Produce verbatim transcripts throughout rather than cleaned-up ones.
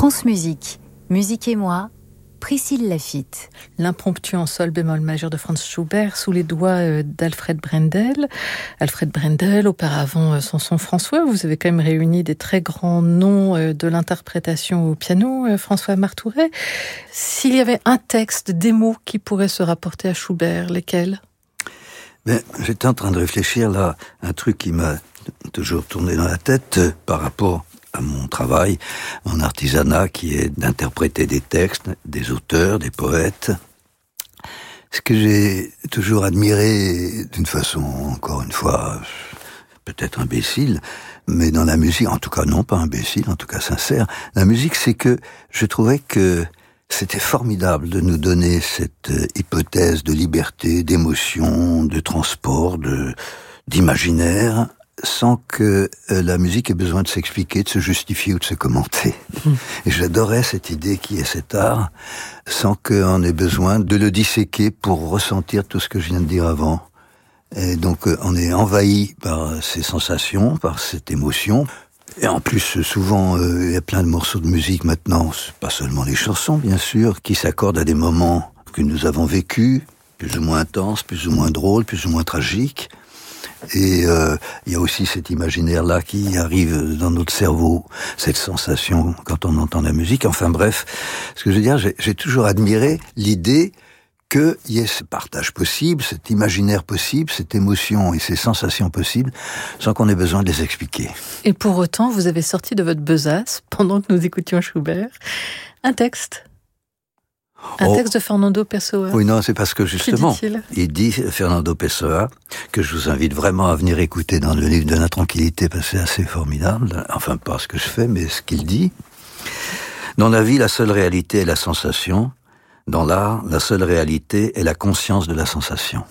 France Musique, Musique et moi, Priscille Laffitte. L'impromptu en sol bémol majeur de Franz Schubert sous les doigts d'Alfred Brendel. Alfred Brendel, auparavant Samson François, vous avez quand même réuni des très grands noms de l'interprétation au piano, François Martouret. S'il y avait un texte, des mots qui pourraient se rapporter à Schubert, lesquels ? Ben, j'étais en train de réfléchir là, un truc qui m'a toujours tourné dans la tête euh, par rapport à mon travail, mon artisanat qui est d'interpréter des textes, des auteurs, des poètes. Ce que j'ai toujours admiré d'une façon, encore une fois, peut-être imbécile, mais dans la musique, en tout cas non pas imbécile, en tout cas sincère, la musique, c'est que je trouvais que c'était formidable de nous donner cette hypothèse de liberté, d'émotion, de transport, de, d'imaginaire, sans que euh, la musique ait besoin de s'expliquer, de se justifier ou de se commenter. Mmh. Et j'adorais cette idée qui est cet art, sans qu'on ait besoin de le disséquer pour ressentir tout ce que je viens de dire avant. Et donc euh, on est envahi par ces sensations, par cette émotion. Et en plus, souvent, euh, il y a plein de morceaux de musique maintenant, c'est pas seulement les chansons, bien sûr, qui s'accordent à des moments que nous avons vécus, plus ou moins intenses, plus ou moins drôles, plus ou moins tragiques. Et euh, il y a aussi cet imaginaire-là qui arrive dans notre cerveau, cette sensation quand on entend la musique. Enfin bref, ce que je veux dire, j'ai, j'ai toujours admiré l'idée qu'il y ait ce partage possible, cet imaginaire possible, cette émotion et ces sensations possibles, sans qu'on ait besoin de les expliquer. Et pour autant, vous avez sorti de votre besace, pendant que nous écoutions Schubert, un texte. Un oh. texte de Fernando Pessoa. Oui, non, c'est parce que justement, il dit, Fernando Pessoa, que je vous invite vraiment à venir écouter dans le livre de la tranquillité, parce que c'est assez formidable. Enfin, pas ce que je fais, mais ce qu'il dit. Dans la vie, la seule réalité est la sensation. Dans l'art, la seule réalité est la conscience de la sensation.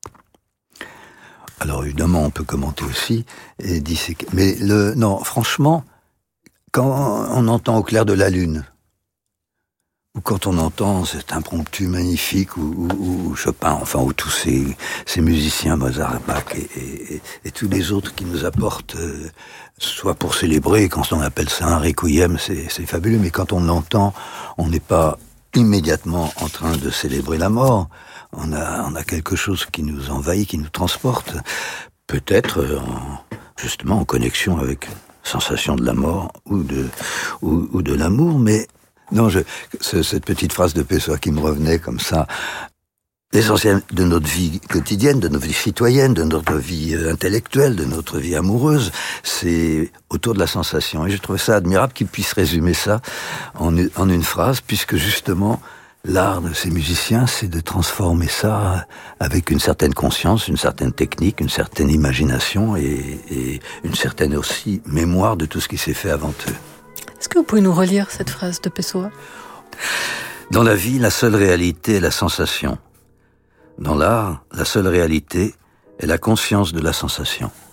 Alors évidemment, on peut commenter aussi et disséquer. Mais le, non, franchement, quand on entend Au clair de la lune, ou quand on entend cet impromptu magnifique, ou, ou, ou Chopin, enfin, ou tous ces, ces musiciens, Mozart, Bach, et, et, et tous les autres qui nous apportent, euh, soit pour célébrer, quand on appelle ça un requiem, c'est, c'est fabuleux, mais quand on l'entend, on n'est pas immédiatement en train de célébrer la mort. On a, on a quelque chose qui nous envahit, qui nous transporte, peut-être en, justement en connexion avec la sensation de la mort ou de, ou, ou de l'amour, mais non, je, ce, cette petite phrase de Pessoa qui me revenait comme ça. L'essentiel de notre vie quotidienne, de notre vie citoyenne, de notre vie intellectuelle, de notre vie amoureuse, c'est autour de la sensation. Et je trouve ça admirable qu'il puisse résumer ça en, en une phrase, puisque justement, l'art de ces musiciens, c'est de transformer ça avec une certaine conscience, une certaine technique, une certaine imagination et, et une certaine aussi mémoire de tout ce qui s'est fait avant eux. Est-ce que vous pouvez nous relire cette phrase de Pessoa ? Dans la vie, la seule réalité est la sensation. Dans l'art, la seule réalité est la conscience de la sensation.